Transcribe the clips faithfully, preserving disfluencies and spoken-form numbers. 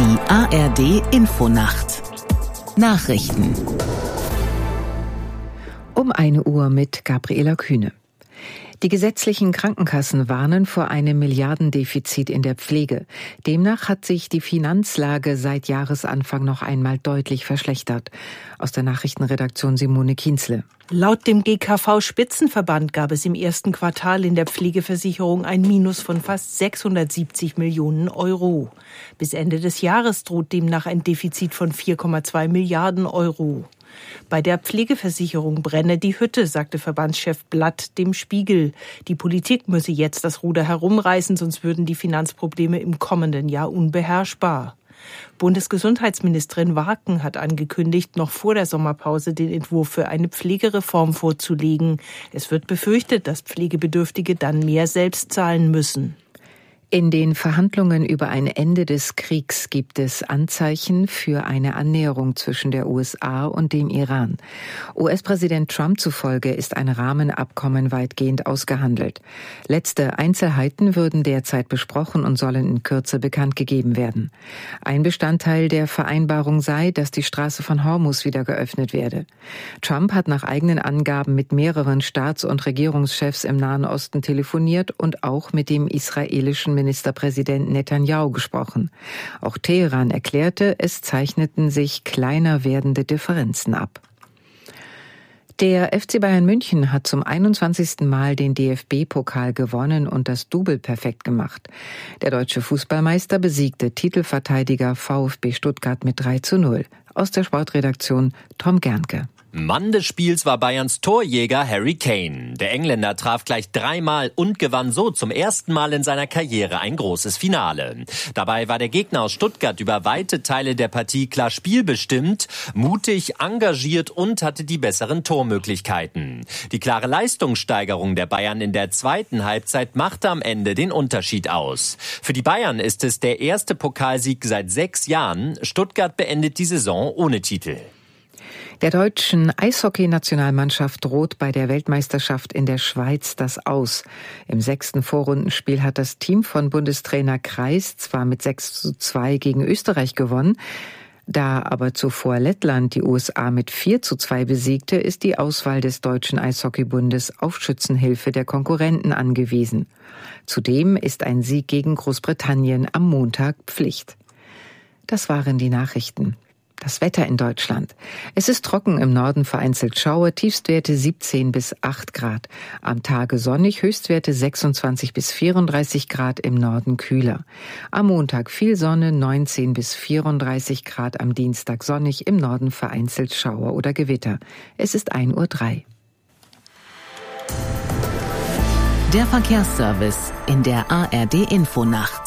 Die A R D-Infonacht Nachrichten Um eine Uhr mit Gabriela Kühne. Die gesetzlichen Krankenkassen warnen vor einem Milliardendefizit in der Pflege. Demnach hat sich die Finanzlage seit Jahresanfang noch einmal deutlich verschlechtert. Aus der Nachrichtenredaktion Simone Kienzle. Laut dem G K V-Spitzenverband gab es im ersten Quartal in der Pflegeversicherung ein Minus von fast sechshundertsiebzig Millionen Euro. Bis Ende des Jahres droht demnach ein Defizit von vier Komma zwei Milliarden Euro. Bei der Pflegeversicherung brenne die Hütte, sagte Verbandschef Blatt dem Spiegel. Die Politik müsse jetzt das Ruder herumreißen, sonst würden die Finanzprobleme im kommenden Jahr unbeherrschbar. Bundesgesundheitsministerin Warken hat angekündigt, noch vor der Sommerpause den Entwurf für eine Pflegereform vorzulegen. Es wird befürchtet, dass Pflegebedürftige dann mehr selbst zahlen müssen. In den Verhandlungen über ein Ende des Kriegs gibt es Anzeichen für eine Annäherung zwischen der U S A und dem Iran. U S-Präsident Trump zufolge ist ein Rahmenabkommen weitgehend ausgehandelt. Letzte Einzelheiten würden derzeit besprochen und sollen in Kürze bekannt gegeben werden. Ein Bestandteil der Vereinbarung sei, dass die Straße von Hormuz wieder geöffnet werde. Trump hat nach eigenen Angaben mit mehreren Staats- und Regierungschefs im Nahen Osten telefoniert und auch mit dem israelischen Ministerpräsident Netanyahu gesprochen. Auch Teheran erklärte, es zeichneten sich kleiner werdende Differenzen ab. Der F C Bayern München hat zum einundzwanzigsten Mal den D F B-Pokal gewonnen und das Double perfekt gemacht. Der deutsche Fußballmeister besiegte Titelverteidiger VfB Stuttgart mit drei zu null. Aus der Sportredaktion Tom Gernke. Mann des Spiels war Bayerns Torjäger Harry Kane. Der Engländer traf gleich dreimal und gewann so zum ersten Mal in seiner Karriere ein großes Finale. Dabei war der Gegner aus Stuttgart über weite Teile der Partie klar spielbestimmt, mutig, engagiert und hatte die besseren Tormöglichkeiten. Die klare Leistungssteigerung der Bayern in der zweiten Halbzeit machte am Ende den Unterschied aus. Für die Bayern ist es der erste Pokalsieg seit sechs Jahren. Stuttgart beendet die Saison ohne Titel. Der deutschen Eishockey-Nationalmannschaft droht bei der Weltmeisterschaft in der Schweiz das Aus. Im sechsten Vorrundenspiel hat das Team von Bundestrainer Kreis zwar mit sechs zu zwei gegen Österreich gewonnen, da aber zuvor Lettland die U S A mit vier zu zwei besiegte, ist die Auswahl des Deutschen Eishockeybundes auf Schützenhilfe der Konkurrenten angewiesen. Zudem ist ein Sieg gegen Großbritannien am Montag Pflicht. Das waren die Nachrichten. Das Wetter in Deutschland. Es ist trocken, im Norden vereinzelt Schauer, Tiefstwerte siebzehn bis acht Grad. Am Tage sonnig, Höchstwerte sechsundzwanzig bis vierunddreißig Grad, im Norden kühler. Am Montag viel Sonne, neunzehn bis vierunddreißig Grad, am Dienstag sonnig, im Norden vereinzelt Schauer oder Gewitter. Es ist ein Uhr drei. Der Verkehrsservice in der A R D-Infonacht.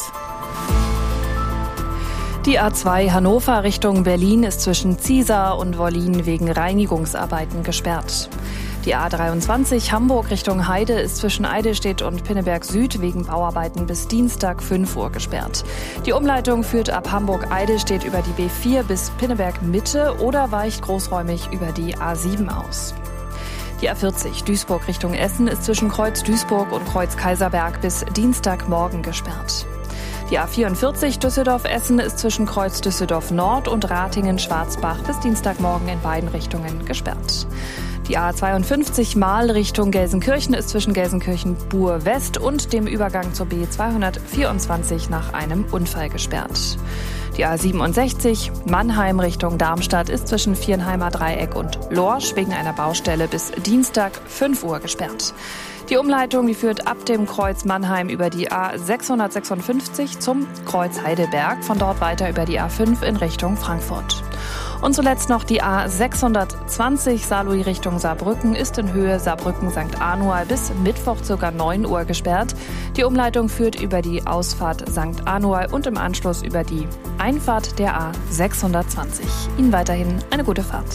Die A zwei Hannover Richtung Berlin ist zwischen Ziesar und Wollin wegen Reinigungsarbeiten gesperrt. Die A dreiundzwanzig Hamburg Richtung Heide ist zwischen Eidelstedt und Pinneberg Süd wegen Bauarbeiten bis Dienstag fünf Uhr gesperrt. Die Umleitung führt ab Hamburg-Eidelstedt über die B vier bis Pinneberg Mitte oder weicht großräumig über die A sieben aus. Die A vierzig Duisburg Richtung Essen ist zwischen Kreuz Duisburg und Kreuz Kaiserberg bis Dienstagmorgen gesperrt. Die A vierundvierzig Düsseldorf-Essen ist zwischen Kreuz Düsseldorf Nord und Ratingen-Schwarzbach bis Dienstagmorgen in beiden Richtungen gesperrt. Die A zweiundfünfzig Mahl Richtung Gelsenkirchen ist zwischen Gelsenkirchen-Buhr West und dem Übergang zur B zweihundertvierundzwanzig nach einem Unfall gesperrt. Die A siebenundsechzig Mannheim Richtung Darmstadt ist zwischen Viernheimer Dreieck und Lorsch wegen einer Baustelle bis Dienstag fünf Uhr gesperrt. Die Umleitung, die führt ab dem Kreuz Mannheim über die A sechshundertsechsundfünfzig zum Kreuz Heidelberg, von dort weiter über die A fünf in Richtung Frankfurt. Und zuletzt noch die A sechshundertzwanzig Saarlouis Richtung Saarbrücken ist in Höhe Saarbrücken-Sankt Anual bis Mittwoch ca. neun Uhr gesperrt. Die Umleitung führt über die Ausfahrt Sankt Anual und im Anschluss über die Einfahrt der A sechshundertzwanzig. Ihnen weiterhin eine gute Fahrt.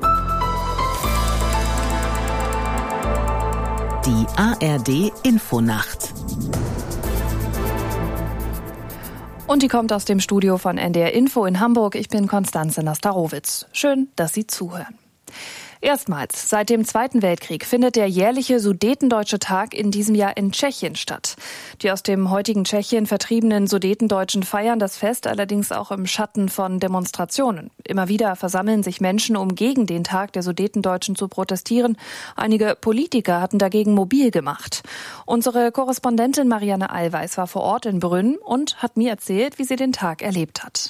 Die A R D-Infonacht. Und die kommt aus dem Studio von N D R Info in Hamburg. Ich bin Konstanze Nastarowitz. Schön, dass Sie zuhören. Erstmals seit dem Zweiten Weltkrieg findet der jährliche Sudetendeutsche Tag in diesem Jahr in Tschechien statt. Die aus dem heutigen Tschechien vertriebenen Sudetendeutschen feiern das Fest allerdings auch im Schatten von Demonstrationen. Immer wieder versammeln sich Menschen, um gegen den Tag der Sudetendeutschen zu protestieren. Einige Politiker hatten dagegen mobil gemacht. Unsere Korrespondentin Marianne Allweis war vor Ort in Brünn und hat mir erzählt, wie sie den Tag erlebt hat.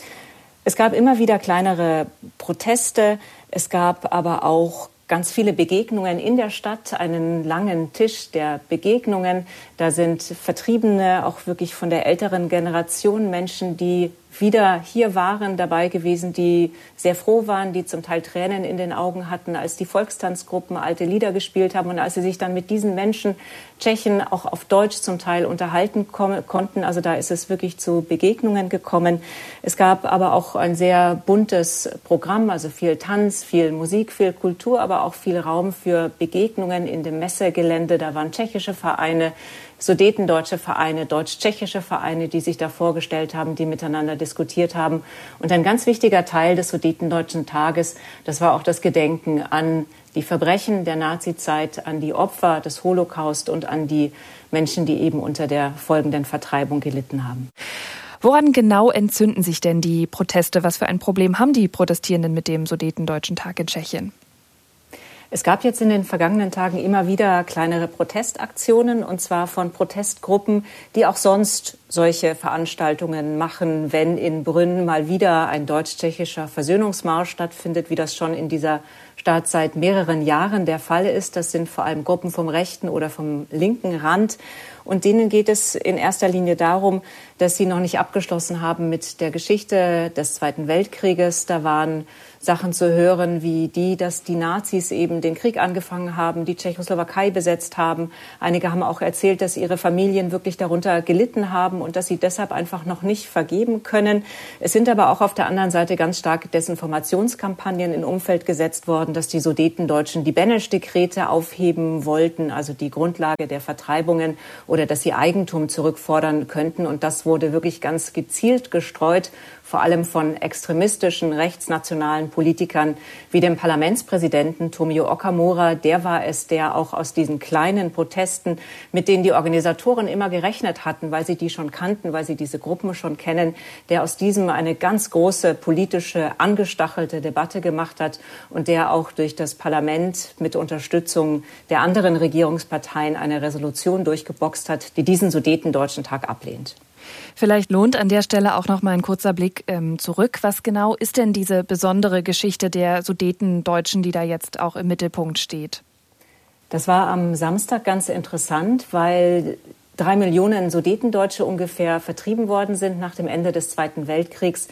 Es gab immer wieder kleinere Proteste. Es gab aber auch ganz viele Begegnungen in der Stadt, einen langen Tisch der Begegnungen. Da sind Vertriebene, auch wirklich von der älteren Generation, Menschen, die wieder hier waren, dabei gewesen, die sehr froh waren, die zum Teil Tränen in den Augen hatten, als die Volkstanzgruppen alte Lieder gespielt haben und als sie sich dann mit diesen Menschen, Tschechen, auch auf Deutsch zum Teil unterhalten konnten. Also da ist es wirklich zu Begegnungen gekommen. Es gab aber auch ein sehr buntes Programm, also viel Tanz, viel Musik, viel Kultur, aber auch viel Raum für Begegnungen in dem Messegelände. Da waren tschechische Vereine, sudetendeutsche Vereine, deutsch-tschechische Vereine, die sich da vorgestellt haben, die miteinander diskutiert haben. Und ein ganz wichtiger Teil des Sudetendeutschen Tages, das war auch das Gedenken an die Verbrechen der Nazizeit, an die Opfer des Holocaust und an die Menschen, die eben unter der folgenden Vertreibung gelitten haben. Woran genau entzünden sich denn die Proteste? Was für ein Problem haben die Protestierenden mit dem Sudetendeutschen Tag in Tschechien? Es gab jetzt in den vergangenen Tagen immer wieder kleinere Protestaktionen, und zwar von Protestgruppen, die auch sonst solche Veranstaltungen machen, wenn in Brünn mal wieder ein deutsch-tschechischer Versöhnungsmarsch stattfindet, wie das schon in dieser Stadt seit mehreren Jahren der Fall ist. Das sind vor allem Gruppen vom rechten oder vom linken Rand. Und denen geht es in erster Linie darum, dass sie noch nicht abgeschlossen haben mit der Geschichte des Zweiten Weltkrieges. Da waren Sachen zu hören wie die, dass die Nazis eben den Krieg angefangen haben, die Tschechoslowakei besetzt haben. Einige haben auch erzählt, dass ihre Familien wirklich darunter gelitten haben und dass sie deshalb einfach noch nicht vergeben können. Es sind aber auch auf der anderen Seite ganz starke Desinformationskampagnen in Umfeld gesetzt worden, dass die Sudetendeutschen die Beneš-Dekrete aufheben wollten, also die Grundlage der Vertreibungen, oder dass sie Eigentum zurückfordern könnten. Und das wurde wirklich ganz gezielt gestreut, vor allem von extremistischen, rechtsnationalen Politikern wie dem Parlamentspräsidenten Tomio Okamura. Der war es, der auch aus diesen kleinen Protesten, mit denen die Organisatoren immer gerechnet hatten, weil sie die schon kannten, weil sie diese Gruppen schon kennen, der aus diesem eine ganz große politische, angestachelte Debatte gemacht hat und der auch durch das Parlament mit Unterstützung der anderen Regierungsparteien eine Resolution durchgeboxt hat, die diesen Sudetendeutschen Tag ablehnt. Vielleicht lohnt an der Stelle auch noch mal ein kurzer Blick ähm, zurück. Was genau ist denn diese besondere Geschichte der Sudetendeutschen, die da jetzt auch im Mittelpunkt steht? Das war am Samstag ganz interessant, weil drei Millionen Sudetendeutsche ungefähr vertrieben worden sind nach dem Ende des Zweiten Weltkriegs.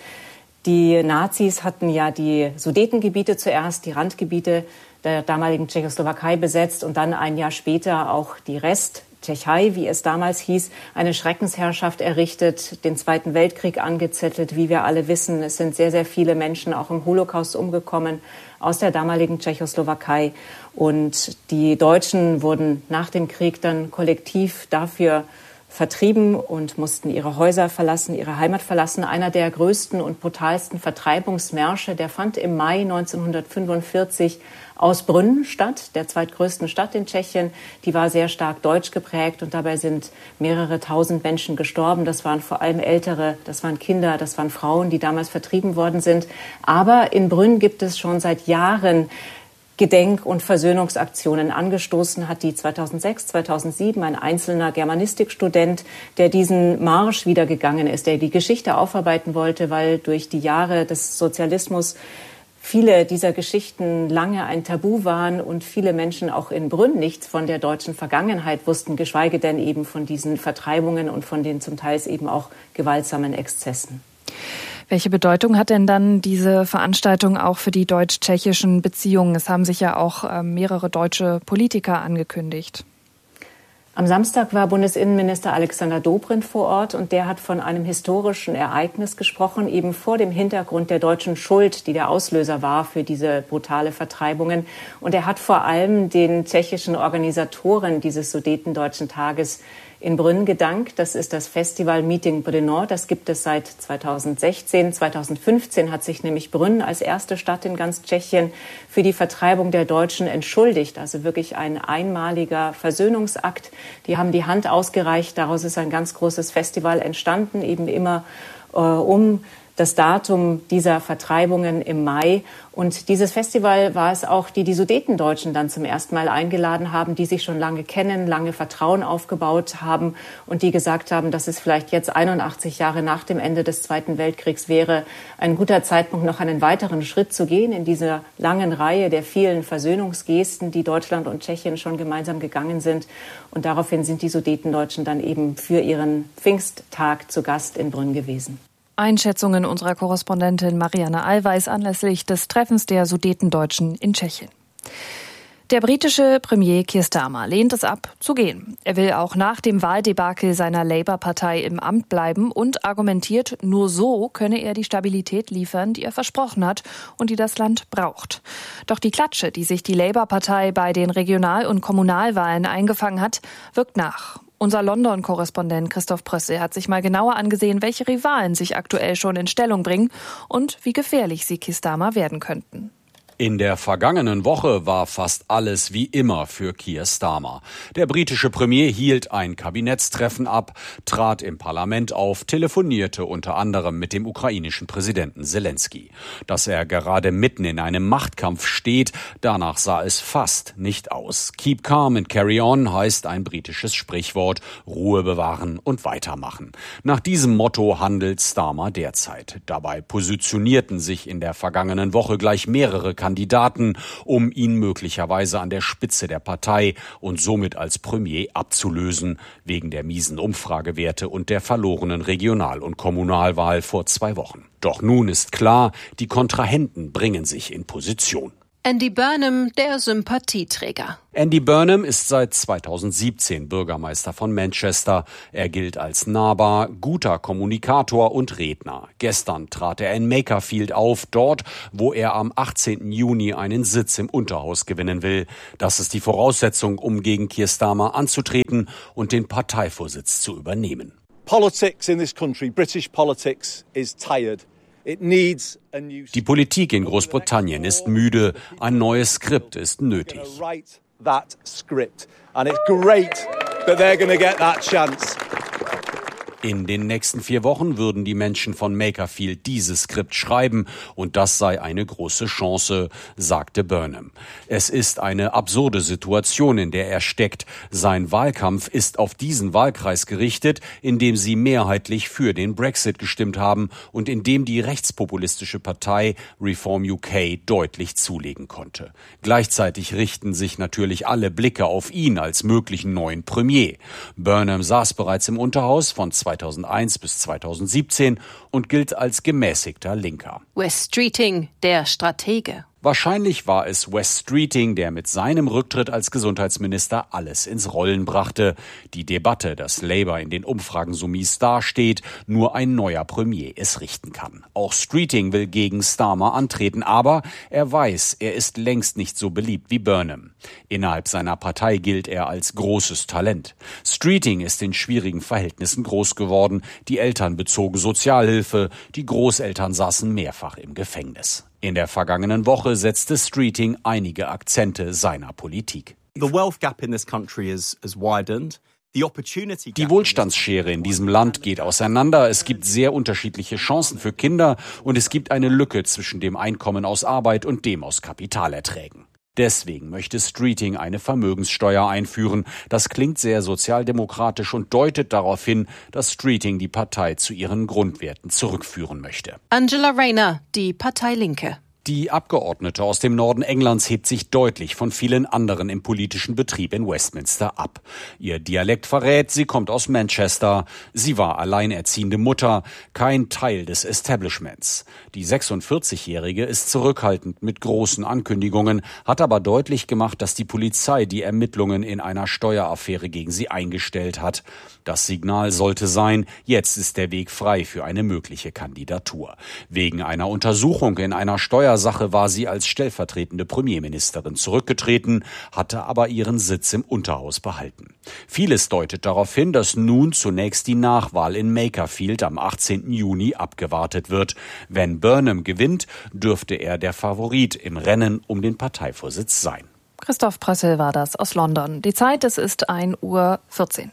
Die Nazis hatten ja die Sudetengebiete zuerst, die Randgebiete der damaligen Tschechoslowakei besetzt und dann ein Jahr später auch die Rest Tschechei, wie es damals hieß, eine Schreckensherrschaft errichtet, den Zweiten Weltkrieg angezettelt. Wie wir alle wissen, es sind sehr, sehr viele Menschen auch im Holocaust umgekommen aus der damaligen Tschechoslowakei. Und die Deutschen wurden nach dem Krieg dann kollektiv dafür vertrieben und mussten ihre Häuser verlassen, ihre Heimat verlassen. Einer der größten und brutalsten Vertreibungsmärsche, der fand im Mai neunzehnhundertfünfundvierzig aus Brünn statt, der zweitgrößten Stadt in Tschechien. Die war sehr stark deutsch geprägt und dabei sind mehrere tausend Menschen gestorben. Das waren vor allem Ältere, das waren Kinder, das waren Frauen, die damals vertrieben worden sind. Aber in Brünn gibt es schon seit Jahren Gedenk- und Versöhnungsaktionen. Angestoßen hat die zweitausendsechs, zweitausendsieben ein einzelner Germanistikstudent, der diesen Marsch wieder gegangen ist, der die Geschichte aufarbeiten wollte, weil durch die Jahre des Sozialismus viele dieser Geschichten lange ein Tabu waren und viele Menschen auch in Brünn nichts von der deutschen Vergangenheit wussten, geschweige denn eben von diesen Vertreibungen und von den zum Teil eben auch gewaltsamen Exzessen. Welche Bedeutung hat denn dann diese Veranstaltung auch für die deutsch-tschechischen Beziehungen? Es haben sich ja auch äh, mehrere deutsche Politiker angekündigt. Am Samstag war Bundesinnenminister Alexander Dobrindt vor Ort und der hat von einem historischen Ereignis gesprochen, eben vor dem Hintergrund der deutschen Schuld, die der Auslöser war für diese brutale Vertreibungen. Und er hat vor allem den tschechischen Organisatoren dieses Sudetendeutschen Tages in Brünn gedankt. Das ist das Festival Meeting Brno. Das gibt es seit zweitausendsechzehn. zweitausendfünfzehn hat sich nämlich Brünn als erste Stadt in ganz Tschechien für die Vertreibung der Deutschen entschuldigt. Also wirklich ein einmaliger Versöhnungsakt. Die haben die Hand ausgereicht. Daraus ist ein ganz großes Festival entstanden, eben immer äh, um das Datum dieser Vertreibungen im Mai. Und dieses Festival war es auch, die die Sudetendeutschen dann zum ersten Mal eingeladen haben, die sich schon lange kennen, lange Vertrauen aufgebaut haben und die gesagt haben, dass es vielleicht jetzt einundachtzig Jahre nach dem Ende des Zweiten Weltkriegs wäre, ein guter Zeitpunkt, noch einen weiteren Schritt zu gehen in dieser langen Reihe der vielen Versöhnungsgesten, die Deutschland und Tschechien schon gemeinsam gegangen sind. Und daraufhin sind die Sudetendeutschen dann eben für ihren Pfingsttag zu Gast in Brünn gewesen. Einschätzungen unserer Korrespondentin Marianne Allweis anlässlich des Treffens der Sudetendeutschen in Tschechien. Der britische Premier Keir Starmer lehnt es ab, zu gehen. Er will auch nach dem Wahldebakel seiner Labour-Partei im Amt bleiben und argumentiert, nur so könne er die Stabilität liefern, die er versprochen hat und die das Land braucht. Doch die Klatsche, die sich die Labour-Partei bei den Regional- und Kommunalwahlen eingefangen hat, wirkt nach. Unser London-Korrespondent Christoph Prössel hat sich mal genauer angesehen, welche Rivalen sich aktuell schon in Stellung bringen und wie gefährlich sie Keir Starmer werden könnten. In der vergangenen Woche war fast alles wie immer für Keir Starmer. Der britische Premier hielt ein Kabinettstreffen ab, trat im Parlament auf, telefonierte unter anderem mit dem ukrainischen Präsidenten Zelensky. Dass er gerade mitten in einem Machtkampf steht, danach sah es fast nicht aus. Keep calm and carry on heißt ein britisches Sprichwort, Ruhe bewahren und weitermachen. Nach diesem Motto handelt Starmer derzeit. Dabei positionierten sich in der vergangenen Woche gleich mehrere Kandidaten Kandidaten, um ihn möglicherweise an der Spitze der Partei und somit als Premier abzulösen, wegen der miesen Umfragewerte und der verlorenen Regional- und Kommunalwahl vor zwei Wochen. Doch nun ist klar, die Kontrahenten bringen sich in Position. Andy Burnham, der Sympathieträger. Andy Burnham ist seit zweitausendsiebzehn Bürgermeister von Manchester. Er gilt als nahbar, guter Kommunikator und Redner. Gestern trat er in Makerfield auf, dort, wo er am achtzehnten Juni einen Sitz im Unterhaus gewinnen will. Das ist die Voraussetzung, um gegen Keir Starmer anzutreten und den Parteivorsitz zu übernehmen. Politics in this country, British politics, is tired. Die Politik in Großbritannien ist müde. Ein neues Skript ist nötig. In den nächsten vier Wochen würden die Menschen von Makerfield dieses Skript schreiben und das sei eine große Chance, sagte Burnham. Es ist eine absurde Situation, in der er steckt. Sein Wahlkampf ist auf diesen Wahlkreis gerichtet, in dem sie mehrheitlich für den Brexit gestimmt haben und in dem die rechtspopulistische Partei Reform U K deutlich zulegen konnte. Gleichzeitig richten sich natürlich alle Blicke auf ihn als möglichen neuen Premier. Burnham saß bereits im Unterhaus von zweitausendeins bis zweitausendsiebzehn und gilt als gemäßigter Linker. Wes Streeting, der Stratege. Wahrscheinlich war es Wes Streeting, der mit seinem Rücktritt als Gesundheitsminister alles ins Rollen brachte. Die Debatte, dass Labour in den Umfragen so mies dasteht, nur ein neuer Premier es richten kann. Auch Streeting will gegen Starmer antreten, aber er weiß, er ist längst nicht so beliebt wie Burnham. Innerhalb seiner Partei gilt er als großes Talent. Streeting ist in schwierigen Verhältnissen groß geworden. Die Eltern bezogen Sozialhilfe, die Großeltern saßen mehrfach im Gefängnis. In der vergangenen Woche setzte Streeting einige Akzente seiner Politik. The wealth gap in this country is, is widened. Die Wohlstandsschere in diesem Land geht auseinander. Es gibt sehr unterschiedliche Chancen für Kinder und es gibt eine Lücke zwischen dem Einkommen aus Arbeit und dem aus Kapitalerträgen. Deswegen möchte Streeting eine Vermögenssteuer einführen. Das klingt sehr sozialdemokratisch und deutet darauf hin, dass Streeting die Partei zu ihren Grundwerten zurückführen möchte. Angela Rayner, die Partei Linke. Die Abgeordnete aus dem Norden Englands hebt sich deutlich von vielen anderen im politischen Betrieb in Westminster ab. Ihr Dialekt verrät, sie kommt aus Manchester. Sie war alleinerziehende Mutter, kein Teil des Establishments. Die sechsundvierzigjährige ist zurückhaltend mit großen Ankündigungen, hat aber deutlich gemacht, dass die Polizei die Ermittlungen in einer Steueraffäre gegen sie eingestellt hat. Das Signal sollte sein, jetzt ist der Weg frei für eine mögliche Kandidatur. Wegen einer Untersuchung in einer Steuersache Sache war sie als stellvertretende Premierministerin zurückgetreten, hatte aber ihren Sitz im Unterhaus behalten. Vieles deutet darauf hin, dass nun zunächst die Nachwahl in Makerfield am achtzehnten Juni abgewartet wird. Wenn Burnham gewinnt, dürfte er der Favorit im Rennen um den Parteivorsitz sein. Christoph Prössel war das aus London. Die Zeit, es ist ein Uhr vierzehn.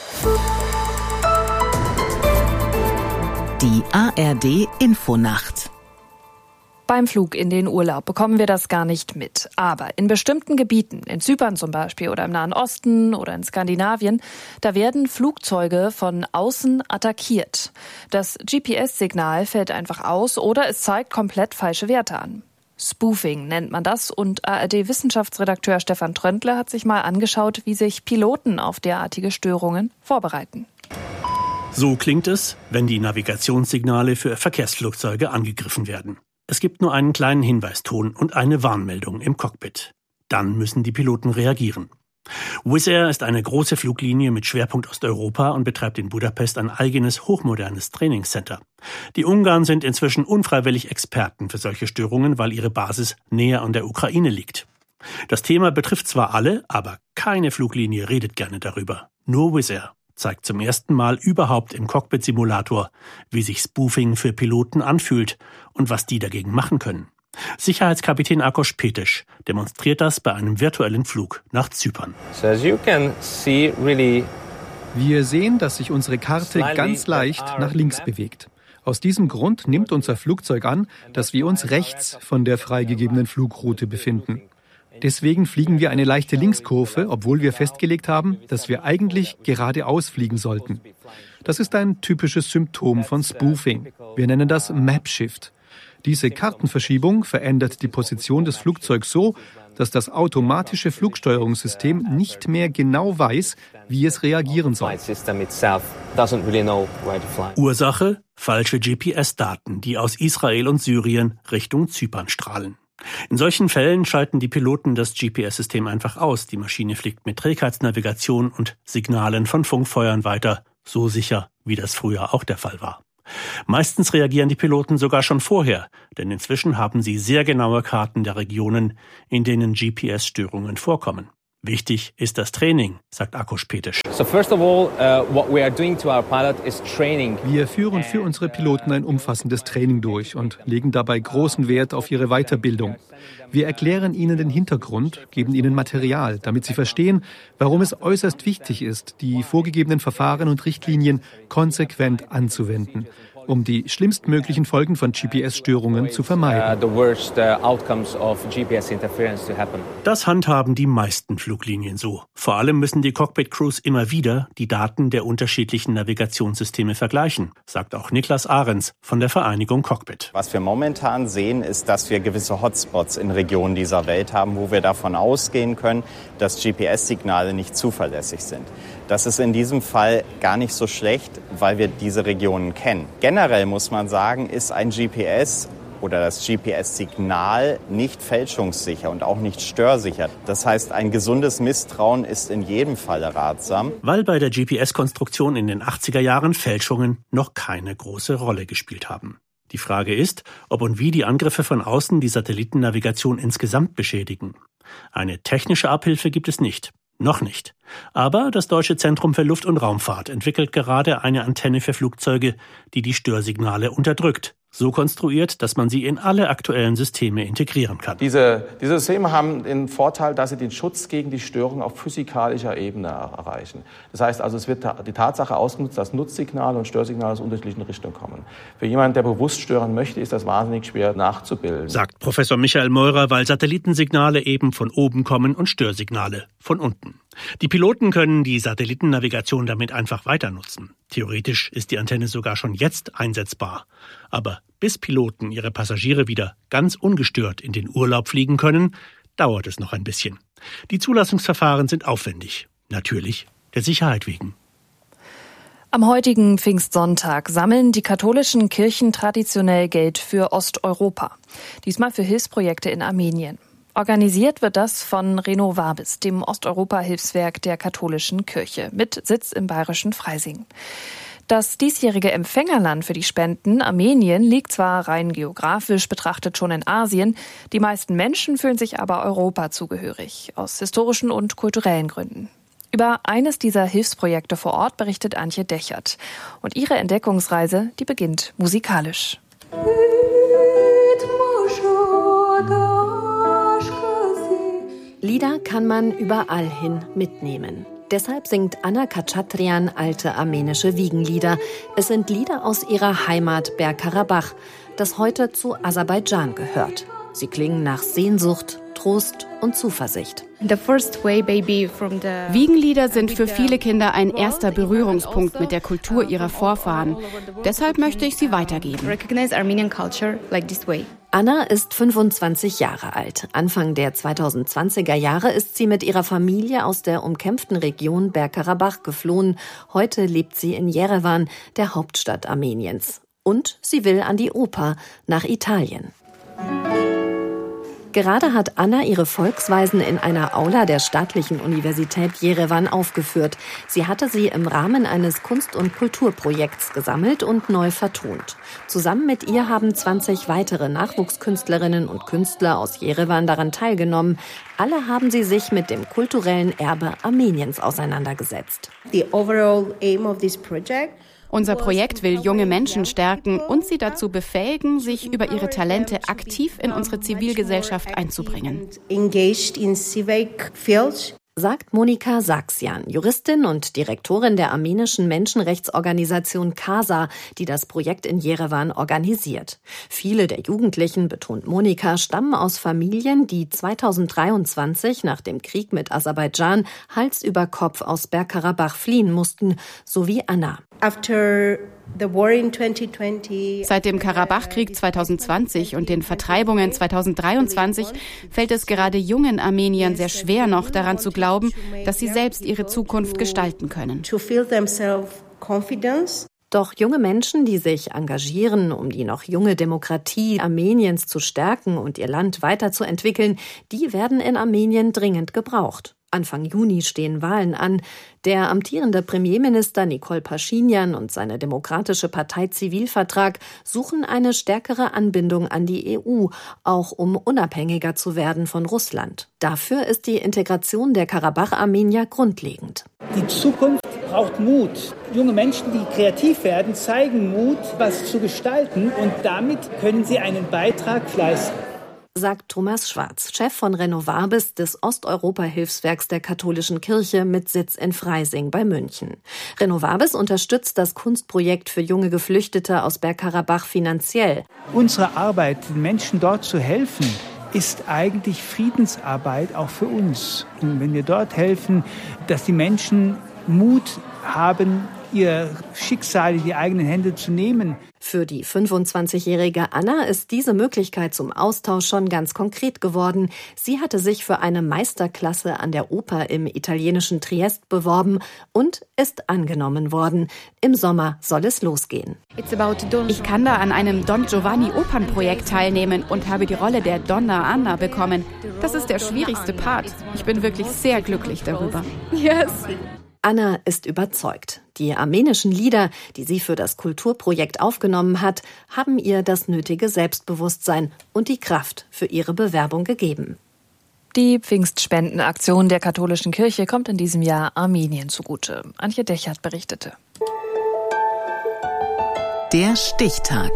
Die A R D Infonacht. Beim Flug in den Urlaub bekommen wir das gar nicht mit. Aber in bestimmten Gebieten, in Zypern zum Beispiel oder im Nahen Osten oder in Skandinavien, da werden Flugzeuge von außen attackiert. Das G P S-Signal fällt einfach aus oder es zeigt komplett falsche Werte an. Spoofing nennt man das und A R D-Wissenschaftsredakteur Stefan Tröndle hat sich mal angeschaut, wie sich Piloten auf derartige Störungen vorbereiten. So klingt es, wenn die Navigationssignale für Verkehrsflugzeuge angegriffen werden. Es gibt nur einen kleinen Hinweiston und eine Warnmeldung im Cockpit. Dann müssen die Piloten reagieren. Wizz Air ist eine große Fluglinie mit Schwerpunkt Osteuropa und betreibt in Budapest ein eigenes, hochmodernes Trainingscenter. Die Ungarn sind inzwischen unfreiwillig Experten für solche Störungen, weil ihre Basis näher an der Ukraine liegt. Das Thema betrifft zwar alle, aber keine Fluglinie redet gerne darüber. Nur Wizz Air zeigt zum ersten Mal überhaupt im Cockpit-Simulator, wie sich Spoofing für Piloten anfühlt und was die dagegen machen können. Sicherheitskapitän Akos Petes demonstriert das bei einem virtuellen Flug nach Zypern. Wir sehen, dass sich unsere Karte ganz leicht nach links bewegt. Aus diesem Grund nimmt unser Flugzeug an, dass wir uns rechts von der freigegebenen Flugroute befinden. Deswegen fliegen wir eine leichte Linkskurve, obwohl wir festgelegt haben, dass wir eigentlich geradeaus fliegen sollten. Das ist ein typisches Symptom von Spoofing. Wir nennen das Map Shift. Diese Kartenverschiebung verändert die Position des Flugzeugs so, dass das automatische Flugsteuerungssystem nicht mehr genau weiß, wie es reagieren soll. Ursache: falsche G P S-Daten, die aus Israel und Syrien Richtung Zypern strahlen. In solchen Fällen schalten die Piloten das G P S-System einfach aus. Die Maschine fliegt mit Trägheitsnavigation und Signalen von Funkfeuern weiter, so sicher, wie das früher auch der Fall war. Meistens reagieren die Piloten sogar schon vorher, denn inzwischen haben sie sehr genaue Karten der Regionen, in denen G P S-Störungen vorkommen. Wichtig ist das Training, sagt Akos Petes. Wir führen für unsere Piloten ein umfassendes Training durch und legen dabei großen Wert auf ihre Weiterbildung. Wir erklären ihnen den Hintergrund, geben ihnen Material, damit sie verstehen, warum es äußerst wichtig ist, die vorgegebenen Verfahren und Richtlinien konsequent anzuwenden, um die schlimmstmöglichen Folgen von G P S-Störungen zu vermeiden. Das handhaben die meisten Fluglinien so. Vor allem müssen die Cockpit-Crews immer wieder die Daten der unterschiedlichen Navigationssysteme vergleichen, sagt auch Niklas Ahrens von der Vereinigung Cockpit. Was wir momentan sehen, ist, dass wir gewisse Hotspots in Regionen dieser Welt haben, wo wir davon ausgehen können, dass G P S-Signale nicht zuverlässig sind. Das ist in diesem Fall gar nicht so schlecht, weil wir diese Regionen kennen. Generell muss man sagen, ist ein G P S oder das G P S-Signal nicht fälschungssicher und auch nicht störsicher. Das heißt, ein gesundes Misstrauen ist in jedem Fall ratsam. Weil bei der G P S-Konstruktion in den achtziger Jahren Fälschungen noch keine große Rolle gespielt haben. Die Frage ist, ob und wie die Angriffe von außen die Satellitennavigation insgesamt beschädigen. Eine technische Abhilfe gibt es nicht. Noch nicht. Aber das Deutsche Zentrum für Luft- und Raumfahrt entwickelt gerade eine Antenne für Flugzeuge, die die Störsignale unterdrückt. So konstruiert, dass man sie in alle aktuellen Systeme integrieren kann. Diese, diese Systeme haben den Vorteil, dass sie den Schutz gegen die Störung auf physikalischer Ebene erreichen. Das heißt also, es wird die Tatsache ausgenutzt, dass Nutzsignale und Störsignale aus unterschiedlichen Richtungen kommen. Für jemanden, der bewusst stören möchte, ist das wahnsinnig schwer nachzubilden. Sagt Professor Michael Meurer, weil Satellitensignale eben von oben kommen und Störsignale von unten. Die Piloten können die Satellitennavigation damit einfach weiter nutzen. Theoretisch ist die Antenne sogar schon jetzt einsetzbar. Aber bis Piloten ihre Passagiere wieder ganz ungestört in den Urlaub fliegen können, dauert es noch ein bisschen. Die Zulassungsverfahren sind aufwendig. Natürlich der Sicherheit wegen. Am heutigen Pfingstsonntag sammeln die katholischen Kirchen traditionell Geld für Osteuropa. Diesmal für Hilfsprojekte in Armenien. Organisiert wird das von Renovabis, dem Osteuropa-Hilfswerk der katholischen Kirche, mit Sitz im bayerischen Freising. Das diesjährige Empfängerland für die Spenden, Armenien, liegt zwar rein geografisch betrachtet schon in Asien, die meisten Menschen fühlen sich aber Europa zugehörig, aus historischen und kulturellen Gründen. Über eines dieser Hilfsprojekte vor Ort berichtet Antje Dechert. Und ihre Entdeckungsreise, die beginnt musikalisch. Lieder kann man überall hin mitnehmen. Deshalb singt Anna Khachatryan alte armenische Wiegenlieder. Es sind Lieder aus ihrer Heimat Bergkarabach, das heute zu Aserbaidschan gehört. Sie klingen nach Sehnsucht, Trost und Zuversicht. Wiegenlieder sind für viele Kinder ein erster Berührungspunkt mit der Kultur ihrer Vorfahren. Deshalb möchte ich sie weitergeben. Anna ist fünfundzwanzig Jahre alt. Anfang der zweitausendzwanziger Jahre ist sie mit ihrer Familie aus der umkämpften Region Bergkarabach geflohen. Heute lebt sie in Jerewan, der Hauptstadt Armeniens. Und sie will an die Oper, nach Italien. Gerade hat Anna ihre Volksweisen in einer Aula der Staatlichen Universität Jerewan aufgeführt. Sie hatte sie im Rahmen eines Kunst- und Kulturprojekts gesammelt und neu vertont. Zusammen mit ihr haben zwanzig weitere Nachwuchskünstlerinnen und Künstler aus Jerewan daran teilgenommen. Alle haben sie sich mit dem kulturellen Erbe Armeniens auseinandergesetzt. The overall aim of this project Unser Projekt will junge Menschen stärken und sie dazu befähigen, sich über ihre Talente aktiv in unsere Zivilgesellschaft einzubringen. Sagt Monika Saxian, Juristin und Direktorin der armenischen Menschenrechtsorganisation KASA, die das Projekt in Jerewan organisiert. Viele der Jugendlichen, betont Monika, stammen aus Familien, die zweitausenddreiundzwanzig nach dem Krieg mit Aserbaidschan Hals über Kopf aus Bergkarabach fliehen mussten, so wie Anna. Seit dem Karabachkrieg zweitaudzwanzig und den Vertreibungen zweitausenddreiundzwanzig fällt es gerade jungen Armeniern sehr schwer, noch daran zu glauben, dass sie selbst ihre Zukunft gestalten können. Doch junge Menschen, die sich engagieren, um die noch junge Demokratie Armeniens zu stärken und ihr Land weiterzuentwickeln, die werden in Armenien dringend gebraucht. Anfang Juni stehen Wahlen an. Der amtierende Premierminister Nikol Paschinjan und seine demokratische Partei Zivilvertrag suchen eine stärkere Anbindung an die E U, auch um unabhängiger zu werden von Russland. Dafür ist die Integration der Karabach-Armenier grundlegend. Die Zukunft braucht Mut. Junge Menschen, die kreativ werden, zeigen Mut, was zu gestalten, und damit können sie einen Beitrag leisten. Sagt Thomas Schwarz, Chef von Renovabis, des Osteuropa-Hilfswerks der katholischen Kirche mit Sitz in Freising bei München. Renovabis unterstützt das Kunstprojekt für junge Geflüchtete aus Bergkarabach finanziell. Unsere Arbeit, den Menschen dort zu helfen, ist eigentlich Friedensarbeit auch für uns. Und wenn wir dort helfen, dass die Menschen Mut haben, ihr Schicksal in die eigenen Hände zu nehmen. Für die fünfundzwanzigjährige Anna ist diese Möglichkeit zum Austausch schon ganz konkret geworden. Sie hatte sich für eine Meisterklasse an der Oper im italienischen Triest beworben und ist angenommen worden. Im Sommer soll es losgehen. Ich kann da an einem Don Giovanni Opernprojekt teilnehmen und habe die Rolle der Donna Anna bekommen. Das ist der schwierigste Part. Ich bin wirklich sehr glücklich darüber. Yes. Anna ist überzeugt. Die armenischen Lieder, die sie für das Kulturprojekt aufgenommen hat, haben ihr das nötige Selbstbewusstsein und die Kraft für ihre Bewerbung gegeben. Die Pfingstspendenaktion der katholischen Kirche kommt in diesem Jahr Armenien zugute. Antje Dechert berichtete. Der Stichtag.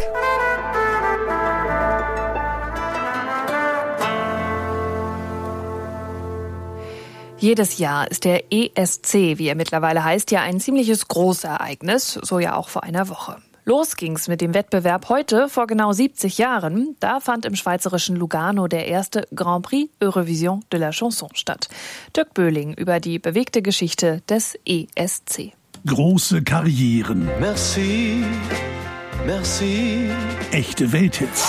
Jedes Jahr ist der E S C, wie er mittlerweile heißt, ja ein ziemliches Großereignis, so ja auch vor einer Woche. Los ging's mit dem Wettbewerb heute, vor genau siebzig Jahren. Da fand im schweizerischen Lugano der erste Grand Prix Eurovision de la Chanson statt. Dirk Böhling über die bewegte Geschichte des E S C. Große Karrieren. Merci, merci. Echte Welthits.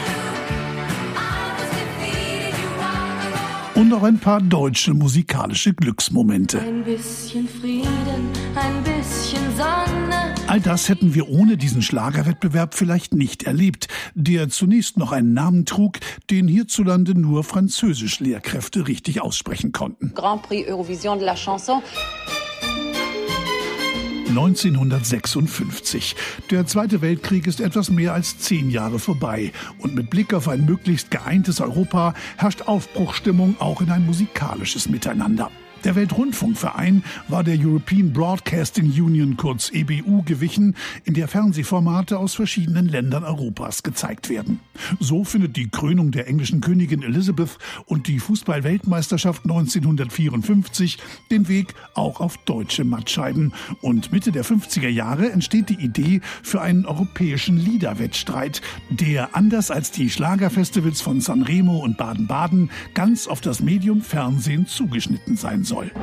Und auch ein paar deutsche musikalische Glücksmomente. Ein bisschen Frieden, ein bisschen Sonne. All das hätten wir ohne diesen Schlagerwettbewerb vielleicht nicht erlebt, der zunächst noch einen Namen trug, den hierzulande nur Französisch-Lehrkräfte richtig aussprechen konnten. Grand Prix Eurovision de la Chanson. neunzehnhundertsechsundfünfzig. Der Zweite Weltkrieg ist etwas mehr als zehn Jahre vorbei. Und mit Blick auf ein möglichst geeintes Europa herrscht Aufbruchsstimmung auch in ein musikalisches Miteinander. Der Weltrundfunkverein war der European Broadcasting Union, kurz E B U, gewichen, in der Fernsehformate aus verschiedenen Ländern Europas gezeigt werden. So findet die Krönung der englischen Königin Elizabeth und die Fußball-Weltmeisterschaft neunzehnhundertvierundfünfzig den Weg auch auf deutsche Mattscheiben. Und Mitte der fünfziger Jahre entsteht die Idee für einen europäischen Liederwettstreit, der anders als die Schlagerfestivals von Sanremo und Baden-Baden ganz auf das Medium Fernsehen zugeschnitten sein soll. Soll.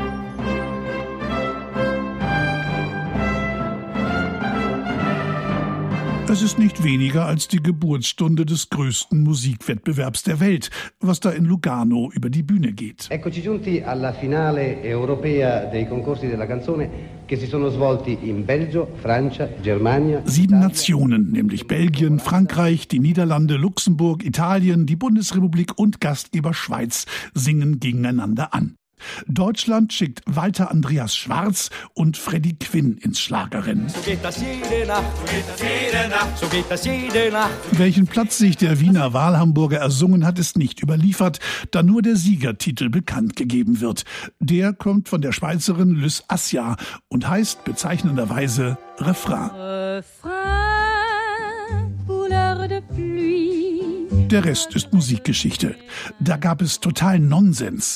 Es ist nicht weniger als die Geburtsstunde des größten Musikwettbewerbs der Welt, was da in Lugano über die Bühne geht. Eccoci giunti alla finale europea dei concorsi della canzone che si sono svolti in Belgio, Francia, Germania. Sieben Nationen, nämlich Belgien, Frankreich, die Niederlande, Luxemburg, Italien, die Bundesrepublik und Gastgeber Schweiz, singen gegeneinander an. Deutschland schickt Walter Andreas Schwarz und Freddie Quinn ins Schlagerrennen. So geht das jede Nacht, so geht das jede Nacht, so geht das jede Nacht. Welchen Platz sich der Wiener Wahlhamburger ersungen hat, ist nicht überliefert, da nur der Siegertitel bekannt gegeben wird. Der kommt von der Schweizerin Lys Assia und heißt bezeichnenderweise Refrain. Refrain, couleur de pluie. Der Rest ist Musikgeschichte. Da gab es total Nonsens.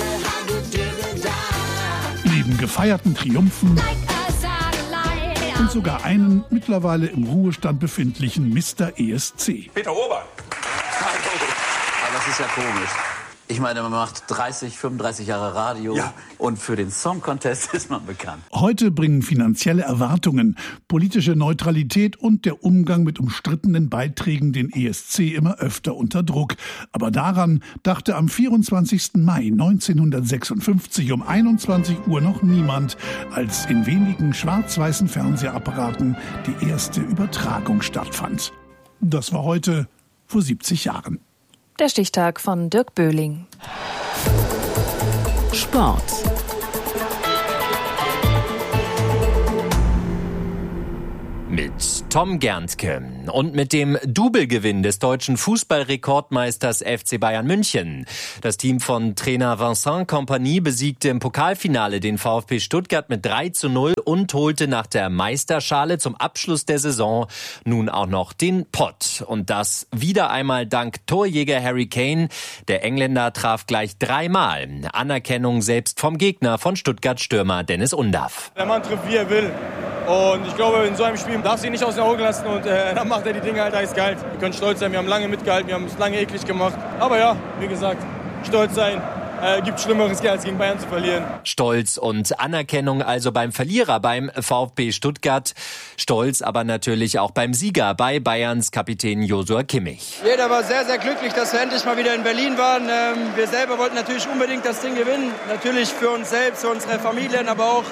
Neben gefeierten Triumphen und sogar einen mittlerweile im Ruhestand befindlichen Mister E S C. Peter Urban. Aber das ist ja komisch. Ich meine, man macht dreißig, fünfunddreißig Jahre Radio, ja, und für den Song Contest ist man bekannt. Heute bringen finanzielle Erwartungen, politische Neutralität und der Umgang mit umstrittenen Beiträgen den E S C immer öfter unter Druck. Aber daran dachte am vierundzwanzigsten Mai neunzehnhundertsechsundfünfzig um einundzwanzig Uhr noch niemand, als in wenigen schwarz-weißen Fernsehapparaten die erste Übertragung stattfand. Das war heute vor siebzig Jahren. Der Stichtag von Dirk Böhling. Sport. Mit Tom Gerntke und mit dem Doublegewinn des deutschen Fußballrekordmeisters F C Bayern München. Das Team von Trainer Vincent Kompany besiegte im Pokalfinale den VfB Stuttgart mit drei zu null und holte nach der Meisterschale zum Abschluss der Saison nun auch noch den Pott. Und das wieder einmal dank Torjäger Harry Kane. Der Engländer traf gleich dreimal. Anerkennung selbst vom Gegner, von Stuttgart-Stürmer Dennis Undaff. Der Mann trifft, wie er will. Und ich glaube, in so einem Spiel darf sie nicht aus den Augen lassen und äh, dann macht er die Dinge halt eiskalt. Wir können stolz sein, wir haben lange mitgehalten, wir haben es lange eklig gemacht. Aber ja, wie gesagt, stolz sein. Äh, gibt Schlimmeres, als gegen Bayern zu verlieren. Stolz und Anerkennung also beim Verlierer, beim VfB Stuttgart. Stolz aber natürlich auch beim Sieger, bei Bayerns Kapitän Joshua Kimmich. Jeder war sehr, sehr glücklich, dass wir endlich mal wieder in Berlin waren. Ähm, wir selber wollten natürlich unbedingt das Ding gewinnen. Natürlich für uns selbst, für unsere Familien, aber auch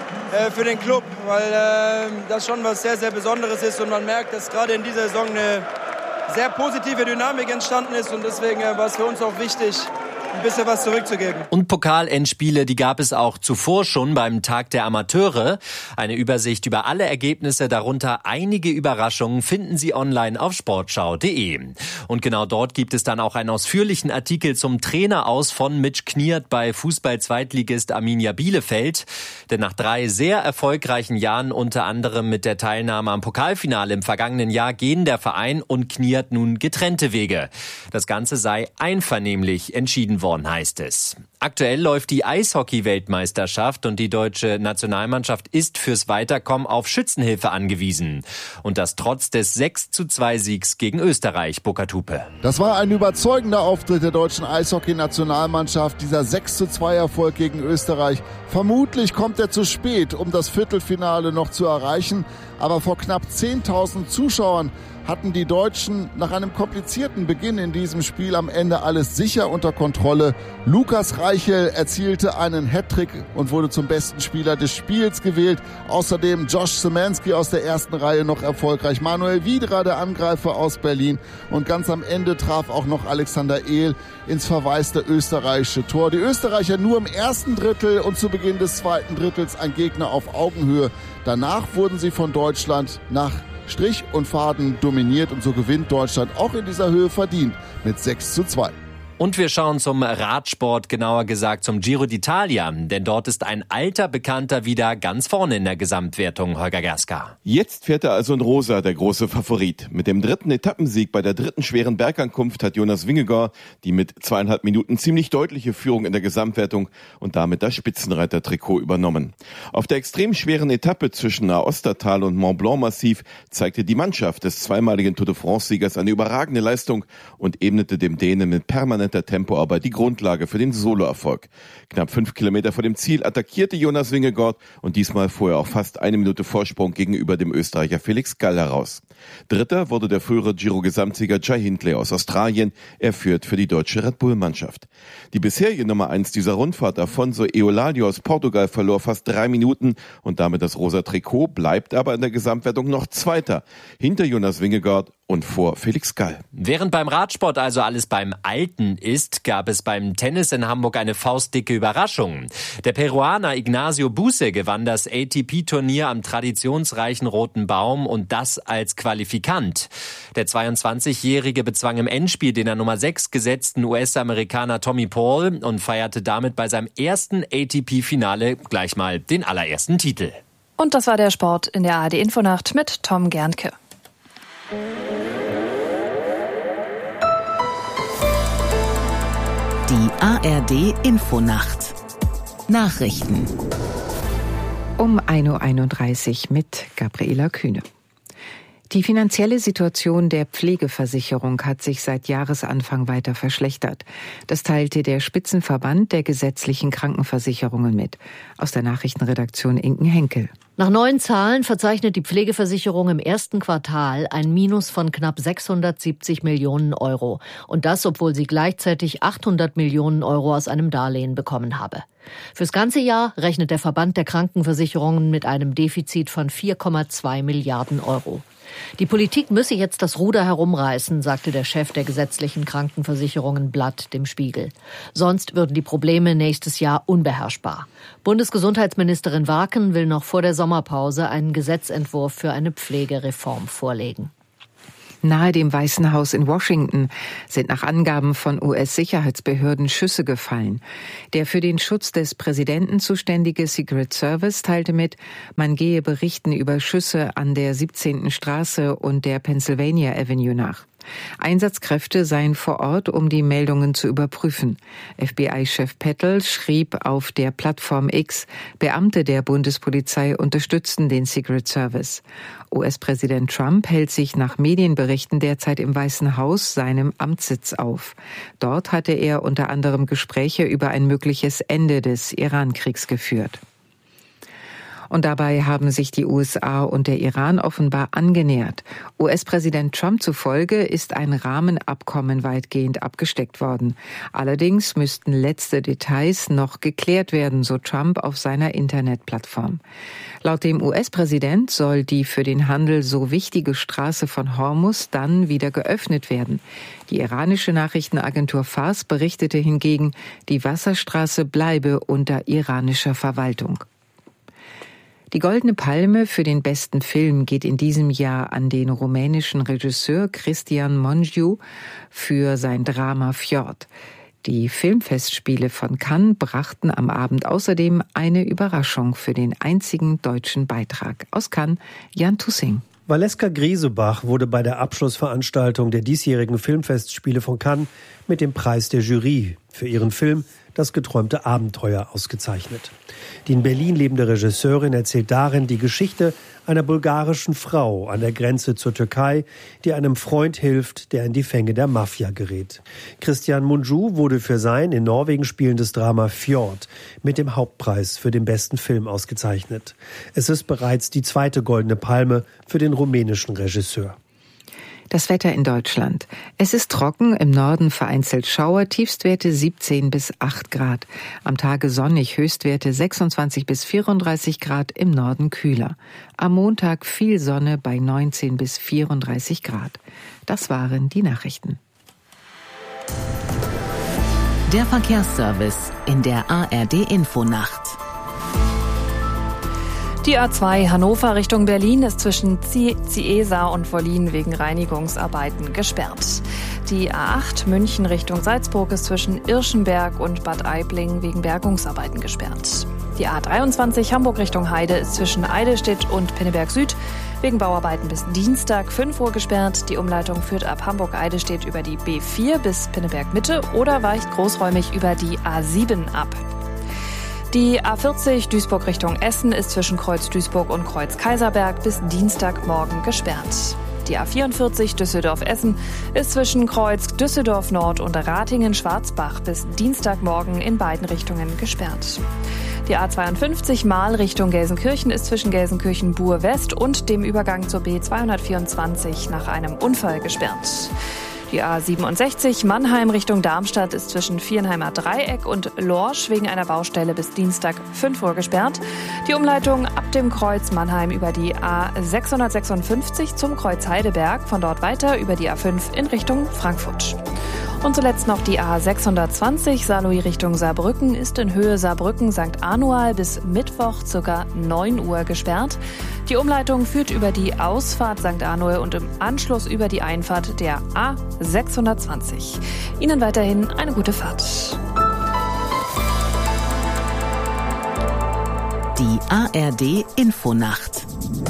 für den Club, weil äh, das schon was sehr, sehr Besonderes ist und man merkt, dass gerade in dieser Saison eine sehr positive Dynamik entstanden ist und deswegen äh, war es für uns auch wichtig, ein bisschen was zurückzugeben. Und Pokalendspiele, die gab es auch zuvor schon beim Tag der Amateure. Eine Übersicht über alle Ergebnisse, darunter einige Überraschungen, finden Sie online auf sportschau punkt de. Und genau dort gibt es dann auch einen ausführlichen Artikel zum Traineraus von Mitch Kniert bei Fußball-Zweitligist Arminia Bielefeld. Denn nach drei sehr erfolgreichen Jahren, unter anderem mit der Teilnahme am Pokalfinale im vergangenen Jahr, gehen der Verein und Kniert nun getrennte Wege. Das Ganze sei einvernehmlich entschieden worden, heißt es. Aktuell läuft die Eishockey-Weltmeisterschaft und die deutsche Nationalmannschaft ist fürs Weiterkommen auf Schützenhilfe angewiesen. Und das trotz des sechs zu zwei Siegs gegen Österreich, Burkhard Hupe. Das war ein überzeugender Auftritt der deutschen Eishockey-Nationalmannschaft, dieser sechs zu zwei Erfolg gegen Österreich. Vermutlich kommt er zu spät, um das Viertelfinale noch zu erreichen. Aber vor knapp zehntausend Zuschauern hatten die Deutschen nach einem komplizierten Beginn in diesem Spiel am Ende alles sicher unter Kontrolle. Lukas Reichel erzielte einen Hattrick und wurde zum besten Spieler des Spiels gewählt. Außerdem Josh Szymanski aus der ersten Reihe noch erfolgreich. Manuel Wiedra, der Angreifer aus Berlin. Und ganz am Ende traf auch noch Alexander Ehl ins verwaiste österreichische Tor. Die Österreicher nur im ersten Drittel und zu Beginn des zweiten Drittels ein Gegner auf Augenhöhe. Danach wurden sie von Deutschland nach Strich und Faden dominiert und so gewinnt Deutschland auch in dieser Höhe verdient mit sechs zu zwei. Und wir schauen zum Radsport, genauer gesagt zum Giro d'Italia. Denn dort ist ein alter Bekannter wieder ganz vorne in der Gesamtwertung, Holger Gerska. Jetzt fährt er also in Rosa, der große Favorit. Mit dem dritten Etappensieg bei der dritten schweren Bergankunft hat Jonas Vingegaard die mit zweieinhalb Minuten ziemlich deutliche Führung in der Gesamtwertung und damit das Spitzenreiter-Trikot übernommen. Auf der extrem schweren Etappe zwischen Aostatal und Mont Blanc Massiv zeigte die Mannschaft des zweimaligen Tour de France-Siegers eine überragende Leistung und ebnete dem Dänen mit permanent der Tempoarbeit die Grundlage für den Soloerfolg. Knapp fünf Kilometer vor dem Ziel attackierte Jonas Vingegaard und diesmal fuhr er auch fast eine Minute Vorsprung gegenüber dem Österreicher Felix Gall heraus. Dritter wurde der frühere Giro-Gesamtsieger Jai Hindley aus Australien. Er führt für die deutsche Red Bull-Mannschaft. Die bisherige Nummer eins dieser Rundfahrt, Afonso Eulalia aus Portugal, verlor fast drei Minuten und damit das rosa Trikot, bleibt aber in der Gesamtwertung noch Zweiter. Hinter Jonas Vingegaard und vor Felix Gall. Während beim Radsport also alles beim Alten ist, gab es beim Tennis in Hamburg eine faustdicke Überraschung. Der Peruaner Ignacio Buse gewann das A T P-Turnier am traditionsreichen Roten Baum und das als Qualifikant. Der zweiundzwanzigjährige bezwang im Endspiel den an Nummer sechs gesetzten U S-Amerikaner Tommy Paul und feierte damit bei seinem ersten A T P-Finale gleich mal den allerersten Titel. Und das war der Sport in der A R D-Infonacht mit Tom Gernke. Die A R D-Infonacht. Nachrichten. Um ein Uhr einunddreißig mit Gabriela Kühne. Die finanzielle Situation der Pflegeversicherung hat sich seit Jahresanfang weiter verschlechtert. Das teilte der Spitzenverband der gesetzlichen Krankenversicherungen mit. Aus der Nachrichtenredaktion Inken Henkel. Nach neuen Zahlen verzeichnet die Pflegeversicherung im ersten Quartal ein Minus von knapp sechshundertsiebzig Millionen Euro. Und das, obwohl sie gleichzeitig achthundert Millionen Euro aus einem Darlehen bekommen habe. Fürs ganze Jahr rechnet der Verband der Krankenversicherungen mit einem Defizit von vier Komma zwei Milliarden Euro. Die Politik müsse jetzt das Ruder herumreißen, sagte der Chef der gesetzlichen Krankenversicherungen Blatt dem Spiegel. Sonst würden die Probleme nächstes Jahr unbeherrschbar. Bundesgesundheitsministerin Warken will noch vor der Sommerpause einen Gesetzentwurf für eine Pflegereform vorlegen. Nahe dem Weißen Haus in Washington sind nach Angaben von U S-Sicherheitsbehörden Schüsse gefallen. Der für den Schutz des Präsidenten zuständige Secret Service teilte mit, man gehe Berichten über Schüsse an der siebzehnten Straße und der Pennsylvania Avenue nach. Einsatzkräfte seien vor Ort, um die Meldungen zu überprüfen. F B I-Chef Patel schrieb auf der Plattform X, Beamte der Bundespolizei unterstützten den Secret Service. U S-Präsident Trump hält sich nach Medienberichten derzeit im Weißen Haus, seinem Amtssitz, auf. Dort hatte er unter anderem Gespräche über ein mögliches Ende des Iran-Kriegs geführt. Und dabei haben sich die U S A und der Iran offenbar angenähert. U S-Präsident Trump zufolge ist ein Rahmenabkommen weitgehend abgesteckt worden. Allerdings müssten letzte Details noch geklärt werden, so Trump auf seiner Internetplattform. Laut dem U S-Präsident soll die für den Handel so wichtige Straße von Hormuz dann wieder geöffnet werden. Die iranische Nachrichtenagentur Fars berichtete hingegen, die Wasserstraße bleibe unter iranischer Verwaltung. Die Goldene Palme für den besten Film geht in diesem Jahr an den rumänischen Regisseur Cristian Mungiu für sein Drama Fjord. Die Filmfestspiele von Cannes brachten am Abend außerdem eine Überraschung für den einzigen deutschen Beitrag. Aus Cannes, Jan Tussing. Valeska Griesebach wurde bei der Abschlussveranstaltung der diesjährigen Filmfestspiele von Cannes mit dem Preis der Jury für ihren Film Das geträumte Abenteuer ausgezeichnet. Die in Berlin lebende Regisseurin erzählt darin die Geschichte einer bulgarischen Frau an der Grenze zur Türkei, die einem Freund hilft, der in die Fänge der Mafia gerät. Cristian Mungiu wurde für sein in Norwegen spielendes Drama Fjord mit dem Hauptpreis für den besten Film ausgezeichnet. Es ist bereits die zweite Goldene Palme für den rumänischen Regisseur. Das Wetter in Deutschland. Es ist trocken, im Norden vereinzelt Schauer, Tiefstwerte siebzehn bis acht Grad. Am Tage sonnig, Höchstwerte sechsundzwanzig bis vierunddreißig Grad, im Norden kühler. Am Montag viel Sonne bei neunzehn bis vierunddreißig Grad. Das waren die Nachrichten. Der Verkehrsservice in der A R D-Infonacht. Die A zwei Hannover Richtung Berlin ist zwischen Ciesa und Wollin wegen Reinigungsarbeiten gesperrt. Die A acht München Richtung Salzburg ist zwischen Irschenberg und Bad Aibling wegen Bergungsarbeiten gesperrt. Die A dreiundzwanzig Hamburg Richtung Heide ist zwischen Eidelstedt und Pinneberg Süd wegen Bauarbeiten bis Dienstag fünf Uhr gesperrt. Die Umleitung führt ab Hamburg-Eidelstedt über die B vier bis Pinneberg Mitte oder weicht großräumig über die A sieben ab. Die A vierzig Duisburg Richtung Essen ist zwischen Kreuz Duisburg und Kreuz Kaiserberg bis Dienstagmorgen gesperrt. Die A vierundvierzig Düsseldorf-Essen ist zwischen Kreuz Düsseldorf Nord und Ratingen-Schwarzbach bis Dienstagmorgen in beiden Richtungen gesperrt. Die A zweiundfünfzig Mahl Richtung Gelsenkirchen ist zwischen Gelsenkirchen-Bur West und dem Übergang zur B zweihundertvierundzwanzig nach einem Unfall gesperrt. Die A siebenundsechzig Mannheim Richtung Darmstadt ist zwischen Viernheimer Dreieck und Lorsch wegen einer Baustelle bis Dienstag fünf Uhr gesperrt. Die Umleitung ab dem Kreuz Mannheim über die A sechshundertsechsundfünfzig zum Kreuz Heidelberg, von dort weiter über die A fünf in Richtung Frankfurt. Und zuletzt noch die A sechshundertzwanzig Saarlouis Richtung Saarbrücken ist in Höhe Saarbrücken-Sankt Anual bis Mittwoch ca. neun Uhr gesperrt. Die Umleitung führt über die Ausfahrt Sankt Anual und im Anschluss über die Einfahrt der A sechshundertzwanzig. Ihnen weiterhin eine gute Fahrt. Die A R D-Infonacht.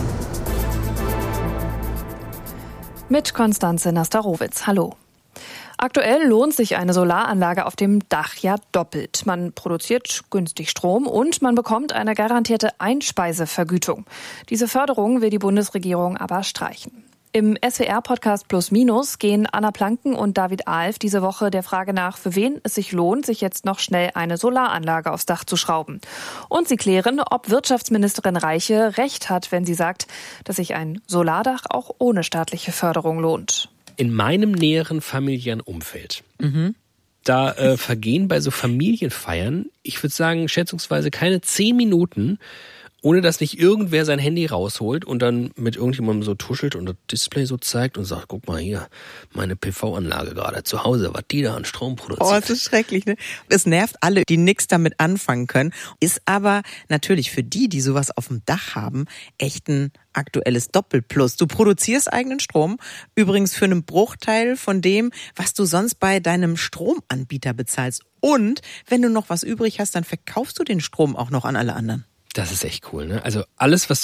Mit Konstanze Nastarowitz. Hallo. Aktuell lohnt sich eine Solaranlage auf dem Dach ja doppelt. Man produziert günstig Strom und man bekommt eine garantierte Einspeisevergütung. Diese Förderung will die Bundesregierung aber streichen. Im S W R-Podcast Plus Minus gehen Anna Planken und David Alf diese Woche der Frage nach, für wen es sich lohnt, sich jetzt noch schnell eine Solaranlage aufs Dach zu schrauben. Und sie klären, ob Wirtschaftsministerin Reiche recht hat, wenn sie sagt, dass sich ein Solardach auch ohne staatliche Förderung lohnt. In meinem näheren familiären Umfeld, Mhm. da äh, vergehen bei so Familienfeiern, ich würde sagen, schätzungsweise keine zehn Minuten, ohne dass nicht irgendwer sein Handy rausholt und dann mit irgendjemandem so tuschelt und das Display so zeigt und sagt, guck mal hier, meine P V-Anlage gerade zu Hause, was die da an Strom produziert. Oh, das ist schrecklich, ne? Es nervt alle, die nichts damit anfangen können. Ist aber natürlich für die, die sowas auf dem Dach haben, echt ein aktuelles Doppelplus. Du produzierst eigenen Strom, übrigens für einen Bruchteil von dem, was du sonst bei deinem Stromanbieter bezahlst. Und wenn du noch was übrig hast, dann verkaufst du den Strom auch noch an alle anderen. Das ist echt cool, ne? Also alles, was